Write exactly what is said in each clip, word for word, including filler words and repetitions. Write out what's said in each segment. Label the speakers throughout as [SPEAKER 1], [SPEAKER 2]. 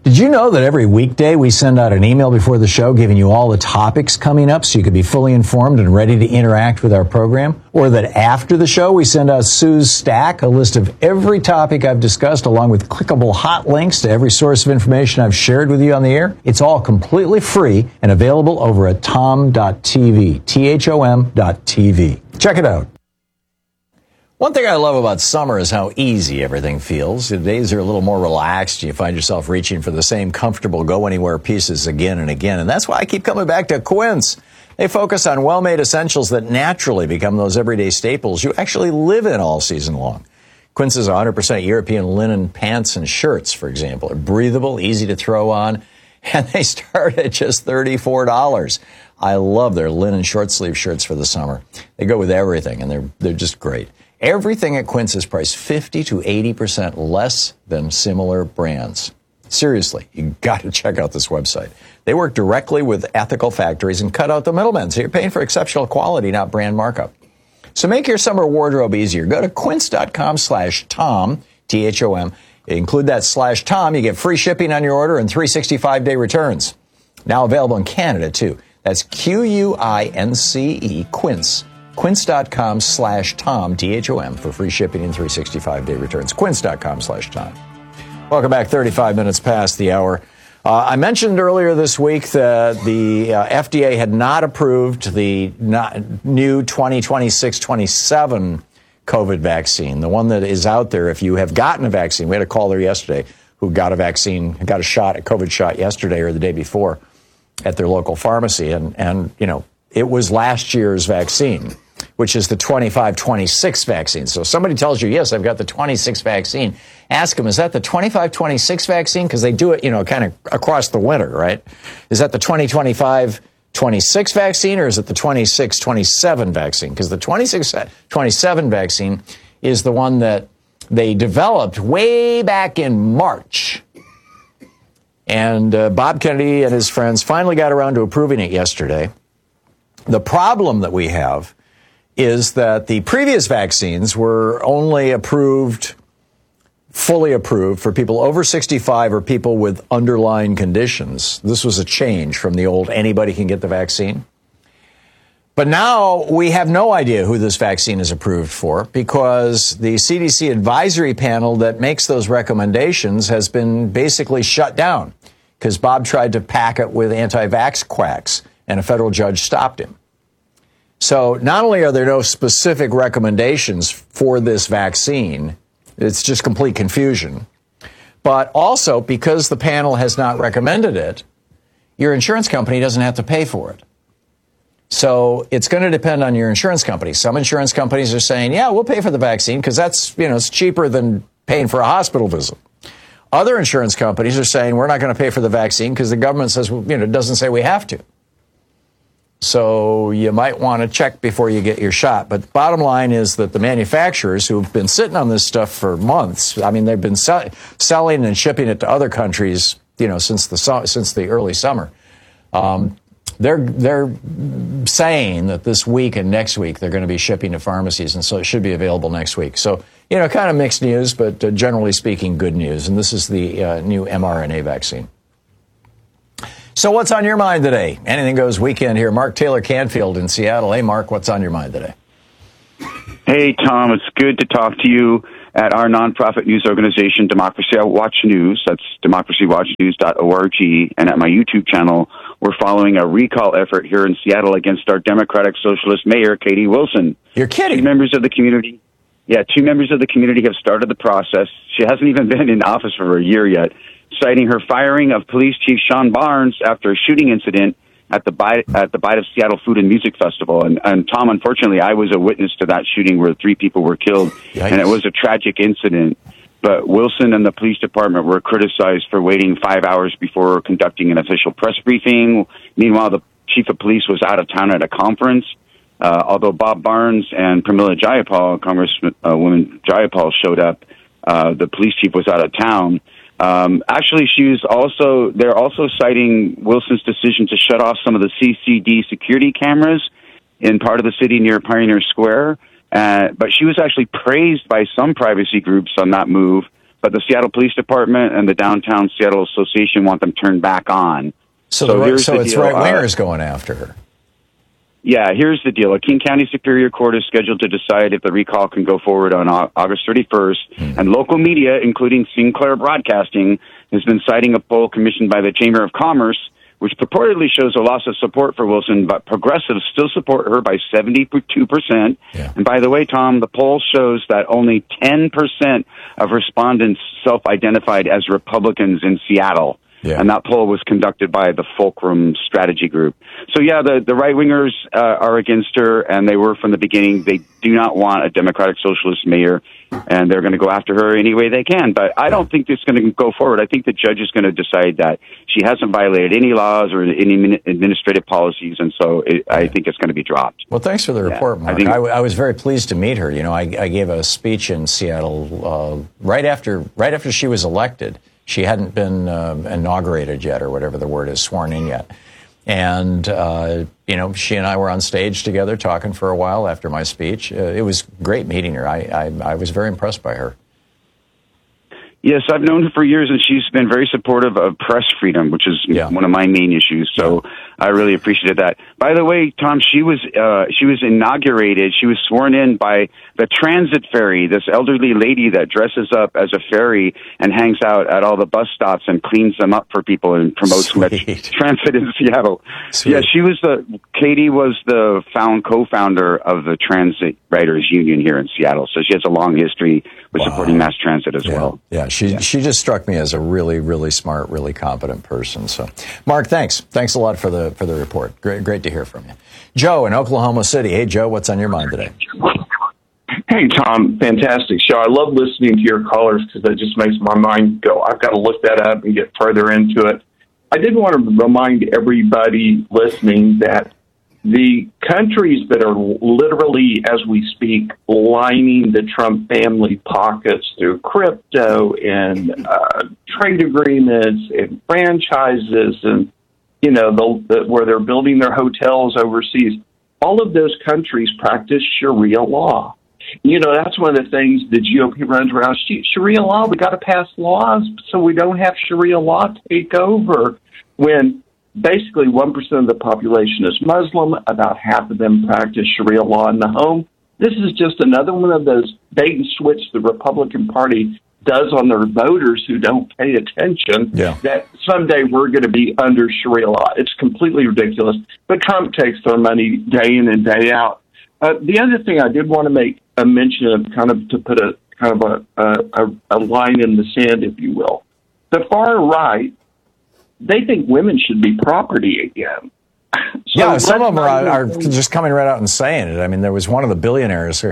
[SPEAKER 1] Did you know that every weekday we send out an email before the show giving you all the topics coming up so you can be fully informed and ready to interact with our program? Or that after the show we send out Sue's Stack, a list of every topic I've discussed along with clickable hot links to every source of information I've shared with you on the air? It's all completely free and available over at tom dot t v, T H O M dot T V. Check it out. One thing I love about summer is how easy everything feels. The days are a little more relaxed. You find yourself reaching for the same comfortable go-anywhere pieces again and again. And that's why I keep coming back to Quince. They focus on well-made essentials that naturally become those everyday staples you actually live in all season long. Quince's one hundred percent European linen pants and shirts, for example, are breathable, easy to throw on, and they start at just thirty-four dollars. I love their linen short-sleeve shirts for the summer. They go with everything, and they're they're just great. Everything at Quince is priced fifty to eighty percent less than similar brands. Seriously, you got to check out this website. They work directly with ethical factories and cut out the middlemen, so you're paying for exceptional quality, not brand markup. So make your summer wardrobe easier. Go to quince.com slash Tom, T H O M. Include that slash Tom, you get free shipping on your order and three hundred sixty-five day returns. Now available in Canada, too. That's Q U I N C E, Quince. Quince.com slash Tom, T H O M, for free shipping and three hundred sixty-five day returns. Quince.com slash Tom. Welcome back, thirty-five minutes past the hour. Uh, I mentioned earlier this week that the uh, F D A had not approved the not, new twenty twenty-six twenty-seven COVID vaccine, the one that is out there if you have gotten a vaccine. We had a caller yesterday who got a vaccine, got a shot, a COVID shot yesterday or the day before at their local pharmacy. And, and you know, it was last year's vaccine, which is the twenty-five twenty-six vaccine. So if somebody tells you, yes, I've got the twenty-six vaccine, ask them, is that the twenty-five twenty-six vaccine? Because they do it, you know, kind of across the winter, right? Is that the twenty twenty-five twenty-six vaccine, or is it the twenty-six twenty-seven vaccine? Because the twenty-six twenty-seven vaccine is the one that they developed way back in March. And uh, Bob Kennedy and his friends finally got around to approving it yesterday. The problem that we have is that the previous vaccines were only approved, fully approved, for people over sixty-five or people with underlying conditions. This was a change from the old anybody can get the vaccine. But now we have no idea who this vaccine is approved for because the C D C advisory panel that makes those recommendations has been basically shut down because Bob tried to pack it with anti-vax quacks and a federal judge stopped him. So not only are there no specific recommendations for this vaccine, it's just complete confusion, but also because the panel has not recommended it, your insurance company doesn't have to pay for it. So it's going to depend on your insurance company. Some insurance companies are saying, yeah, we'll pay for the vaccine because that's, you know, it's cheaper than paying for a hospital visit. Other insurance companies are saying we're not going to pay for the vaccine because the government says, well, you know, it doesn't say we have to. So you might want to check before you get your shot. But the bottom line is that the manufacturers who've been sitting on this stuff for months, I mean, they've been sell- selling and shipping it to other countries, you know, since the su- since the early summer. Um, they're they're saying that this week and next week they're going to be shipping to pharmacies, and so it should be available next week. So, you know, kind of mixed news, but uh, generally speaking, good news. And this is the uh, new mRNA vaccine. So what's on your mind today? Anything Goes weekend here. Mark Taylor Canfield in Seattle. Hey, Mark, what's on your mind today?
[SPEAKER 2] Hey, Tom, it's good to talk to you at our nonprofit news organization, Democracy Watch News. That's democracy watch news dot org. And at my YouTube channel, we're following a recall effort here in Seattle against our Democratic Socialist Mayor, Katie Wilson.
[SPEAKER 1] You're kidding.
[SPEAKER 2] Two members of the community, yeah, two members of the community have started the process. She hasn't even been in office for a year yet, citing her firing of Police Chief Sean Barnes after a shooting incident at the Bite, at the Bite of Seattle Food and Music Festival. And, and Tom, unfortunately, I was a witness to that shooting where three people were killed, Yikes. And it was a tragic incident. But Wilson and the police department were criticized for waiting five hours before conducting an official press briefing. Meanwhile, the chief of police was out of town at a conference. Uh, although Bob Barnes and Pramila Jayapal, Congresswoman Jayapal, showed up, uh, the police chief was out of town. Um, actually, she was also, they're also citing Wilson's decision to shut off some of the C C D security cameras in part of the city near Pioneer Square. Uh, but she was actually praised by some privacy groups on that move but the Seattle Police Department and the Downtown Seattle Association want them turned back on.
[SPEAKER 1] So,
[SPEAKER 2] so,
[SPEAKER 1] the,
[SPEAKER 2] here's
[SPEAKER 1] so
[SPEAKER 2] the
[SPEAKER 1] it's
[SPEAKER 2] deal.
[SPEAKER 1] right-wingers
[SPEAKER 2] uh,
[SPEAKER 1] going after her.
[SPEAKER 2] Yeah, here's the deal. A King County Superior Court is scheduled to decide if the recall can go forward on August thirty-first, mm. and local media, including Sinclair Broadcasting, has been citing a poll commissioned by the Chamber of Commerce, which purportedly shows a loss of support for Wilson, but progressives still support her by seventy-two percent.
[SPEAKER 1] Yeah.
[SPEAKER 2] And by the way, Tom, the poll shows that only ten percent of respondents self-identified as Republicans in Seattle. Yeah. And that poll was conducted by the Fulcrum Strategy Group. So, yeah, the, the right-wingers uh, are against her, and they were from the beginning. They do not want a Democratic Socialist mayor, and they're going to go after her any way they can. But I don't think it's going to go forward. I think the judge is going to decide that she hasn't violated any laws or any administrative policies, and so it, I think it's going to be dropped.
[SPEAKER 1] Well, thanks for the report, yeah, Mark. I, think, I, I was very pleased to meet her. You know, I, I gave a speech in Seattle uh, right after right after she was elected. She hadn't been uh, inaugurated yet, or whatever the word is, sworn in yet. And, uh, you know, she and I were on stage together talking for a while after my speech. Uh, it was great meeting her. I, I, I was very impressed by her.
[SPEAKER 2] Yes, I've known her for years, and she's been very supportive of press freedom, which is yeah. one of my main issues. So yeah. I really appreciated that. By the way, Tom, she was uh, she was inaugurated. She was sworn in by the Transit Ferry, this elderly lady that dresses up as a ferry and hangs out at all the bus stops and cleans them up for people and promotes transit in Seattle. Sweet. Yeah, she was the Katie was the found co-founder of the Transit Writers Union here in Seattle. So she has a long history with wow. supporting mass transit as
[SPEAKER 1] yeah.
[SPEAKER 2] well.
[SPEAKER 1] Yeah. She yeah. she just struck me as a really, really smart, really competent person. So, Mark, thanks. Thanks a lot for the for the report. Great, great to hear from you. Joe in Oklahoma City. Hey, Joe, what's on your mind today?
[SPEAKER 3] Hey, Tom. Fantastic show. I love listening to your callers because that just makes my mind go. I've got to look that up and get further into it. I did want to remind everybody listening that the countries that are literally, as we speak, lining the Trump family pockets through crypto and uh, trade agreements and franchises and, you know, the, the, where they're building their hotels overseas, all of those countries practice Sharia law. You know, that's one of the things the G O P runs around. Sharia law, we got to pass laws so we don't have Sharia law take over when basically one percent of the population is Muslim. About half of them practice Sharia law in the home. This is just another one of those bait and switch the Republican Party does on their voters who don't pay attention yeah. that someday we're going to be under Sharia law. It's completely ridiculous. But Trump takes their money day in and day out. Uh, the other thing I did want to make a mention of, kind of to put a kind of a, a, a line in the sand, if you will. The far right, they think women should be property again. So
[SPEAKER 1] yeah, some of them are, are just coming right out and saying it. I mean, there was one of the billionaires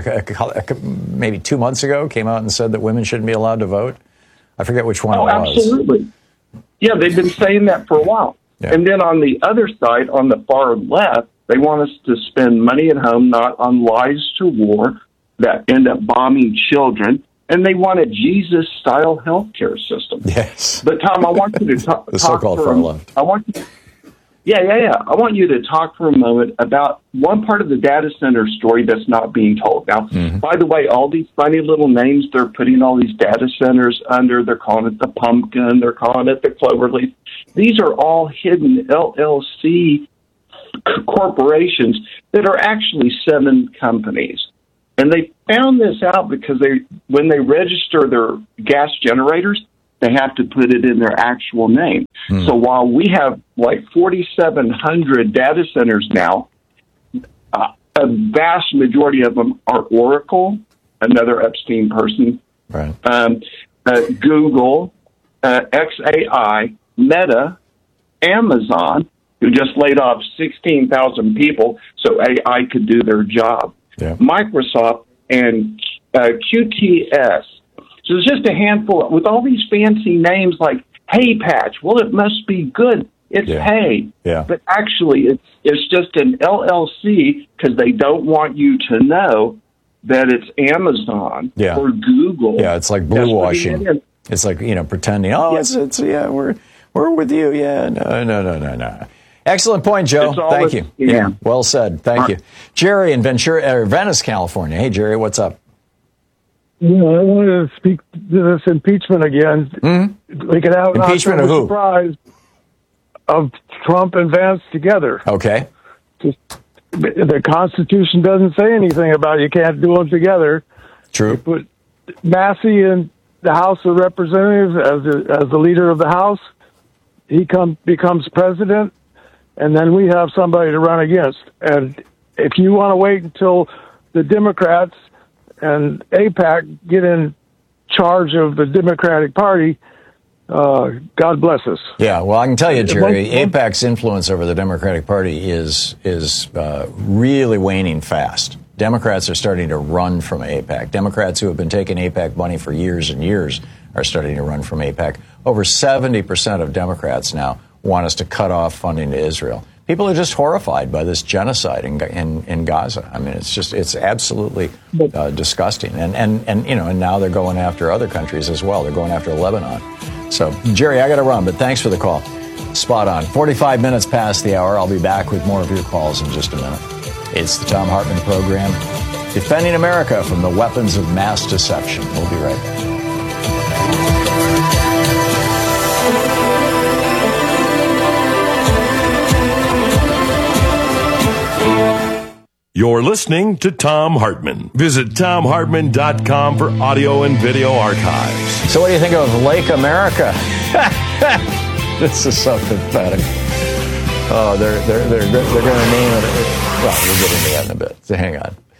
[SPEAKER 1] maybe two months ago came out and said that women shouldn't be allowed to vote. I forget which one
[SPEAKER 3] oh,
[SPEAKER 1] it was.
[SPEAKER 3] Absolutely. Yeah, they've been saying that for a while. Yeah. And then on the other side, on the far left, they want us to spend money at home, not on lies to war that end up bombing children. And they want a Jesus-style healthcare system.
[SPEAKER 1] Yes.
[SPEAKER 3] But, Tom, I want you to talk,
[SPEAKER 1] the
[SPEAKER 3] talk
[SPEAKER 1] so-called
[SPEAKER 3] for
[SPEAKER 1] far
[SPEAKER 3] a,
[SPEAKER 1] left.
[SPEAKER 3] I want you, yeah, yeah, yeah. I want you to talk for a moment about one part of the data center story that's not being told. Now, mm-hmm. by the way, all these funny little names they're putting all these data centers under, they're calling it the Pumpkin, they're calling it the Cloverleaf. These are all hidden L L C corporations that are actually seven companies. And they found this out because they, when they register their gas generators, they have to put it in their actual name. Mm. So while we have like forty-seven hundred data centers now, uh, a vast majority of them are Oracle, another Epstein person,
[SPEAKER 1] right.
[SPEAKER 3] um, uh, Google, uh, X A I, Meta, Amazon, who just laid off sixteen thousand people so A I could do their job. Yeah. Microsoft and uh, Q T S. So it's just a handful of, with all these fancy names like Hey Patch. Well, it must be good. It's
[SPEAKER 1] yeah.
[SPEAKER 3] Hey.
[SPEAKER 1] Yeah.
[SPEAKER 3] But actually, it's it's just an L L C because they don't want you to know that it's Amazon
[SPEAKER 1] yeah.
[SPEAKER 3] or Google.
[SPEAKER 1] Yeah, it's like blue washing. It's like, you know, pretending, oh, yes. it's, it's, yeah, we're we're with you. Yeah, no, no, no, no, no. Excellent point, Joe. Thank you. Yeah. yeah, well said. Thank you. Jerry in Ventura, uh, Venice, California. Hey, Jerry, what's up?
[SPEAKER 4] Yeah, I wanted to speak to this impeachment again. Mm-hmm. We could have
[SPEAKER 1] impeachment
[SPEAKER 4] an
[SPEAKER 1] of who?
[SPEAKER 4] Surprise of Trump and Vance together.
[SPEAKER 1] Okay.
[SPEAKER 4] Just, the Constitution doesn't say anything about you can't do them together.
[SPEAKER 1] True.
[SPEAKER 4] You put Massey in the House of Representatives as the, as the leader of the House. He come, becomes president, and then we have somebody to run against. And if you want to wait until the Democrats and AIPAC get in charge of the Democratic Party, uh, God bless us.
[SPEAKER 1] Yeah, well, I can tell you, Jerry, AIPAC's influence over the Democratic Party is is uh, really waning fast. Democrats are starting to run from AIPAC. Democrats who have been taking AIPAC money for years and years are starting to run from AIPAC. Over seventy percent of Democrats now want us to cut off funding to Israel. People are just horrified by this genocide in, in, in Gaza. I mean, it's just, it's absolutely uh, disgusting. And, and, and, you know, and now they're going after other countries as well. They're going after Lebanon. So, Jerry, I got to run, but thanks for the call. Spot on. forty-five minutes past the hour. I'll be back with more of your calls in just a minute. It's the Thom Hartmann Program, defending America from the weapons of mass deception. We'll be right back.
[SPEAKER 5] You're listening to Thom Hartmann. Visit Thom Hartmann dot com for audio and video archives.
[SPEAKER 1] So what do you think of Lake America? This is so pathetic. Oh, they're they're they're they're going to name it. Well, we'll get into that in a bit. So hang on.